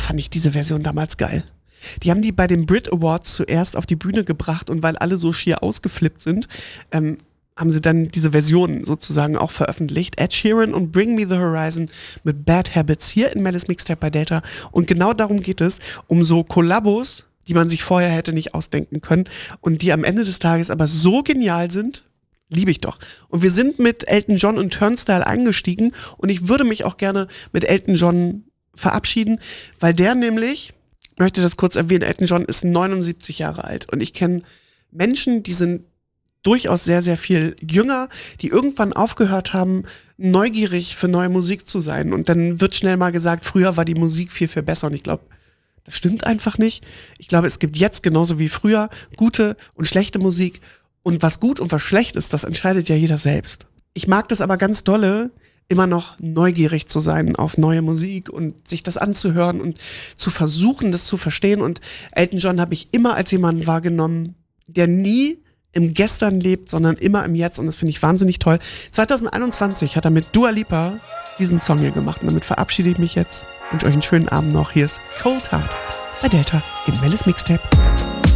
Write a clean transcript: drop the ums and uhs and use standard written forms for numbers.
fand ich diese Version damals geil. Die haben die bei den Brit Awards zuerst auf die Bühne gebracht und weil alle so schier ausgeflippt sind, haben sie dann diese Version sozusagen auch veröffentlicht. Ed Sheeran und Bring Me the Horizon mit Bad Habits hier in Melis Mixtape bei Delta. Und genau darum geht es, um so Kollabos, die man sich vorher hätte nicht ausdenken können und die am Ende des Tages aber so genial sind, liebe ich doch. Und wir sind mit Elton John und Turnstile eingestiegen und ich würde mich auch gerne mit Elton John verabschieden, weil der nämlich, ich möchte das kurz erwähnen, Elton John ist 79 Jahre alt und ich kenne Menschen, die sind durchaus sehr, sehr viel jünger, die irgendwann aufgehört haben, neugierig für neue Musik zu sein. Und dann wird schnell mal gesagt, früher war die Musik viel, viel besser. Und ich glaube, das stimmt einfach nicht. Ich glaube, es gibt jetzt genauso wie früher gute und schlechte Musik. Und was gut und was schlecht ist, das entscheidet ja jeder selbst. Ich mag das aber ganz dolle, immer noch neugierig zu sein auf neue Musik und sich das anzuhören und zu versuchen, das zu verstehen. Und Elton John habe ich immer als jemanden wahrgenommen, der nie im Gestern lebt, sondern immer im Jetzt und das finde ich wahnsinnig toll. 2021 hat er mit Dua Lipa diesen Song hier gemacht und damit verabschiede ich mich jetzt. Wünsche euch einen schönen Abend noch. Hier ist Cold Heart bei Delta in Melis Mixtape.